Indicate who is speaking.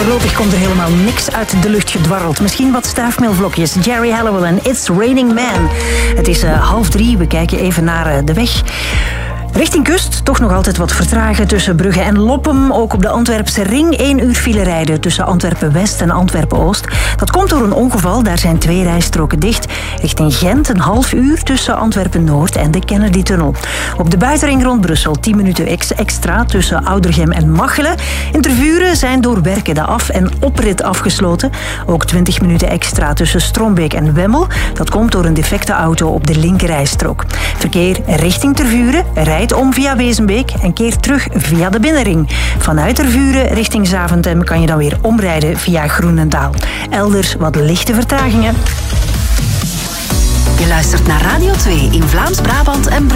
Speaker 1: Voorlopig komt er helemaal niks uit de lucht gedwarreld. Misschien wat stuifmeelvlokjes. Jerry Halliwell en It's Raining Man. Het is 2:30. We kijken even naar de weg. Richting kust, toch nog altijd wat vertragen tussen Brugge en Loppem. Ook op de Antwerpse ring 1 uur file rijden tussen Antwerpen-West en Antwerpen-Oost. Dat komt door een ongeval, daar zijn 2 rijstroken dicht. Richting Gent een half uur tussen Antwerpen-Noord en de Kennedy-tunnel. Op de buitenring rond Brussel 10 minuten extra tussen Oudergem en Machelen. In Tervuren zijn door werken de af- en oprit afgesloten. Ook 20 minuten extra tussen Strombeek en Wemmel. Dat komt door een defecte auto op de linkerrijstrook. Verkeer richting Tervuren rijdt om via Wezenbeek en keert terug via de binnenring. Vanuit Tervuren richting Zaventem kan je dan weer omrijden via Groenendaal. Elders wat lichte vertragingen.
Speaker 2: Je luistert naar Radio 2 in Vlaams-Brabant en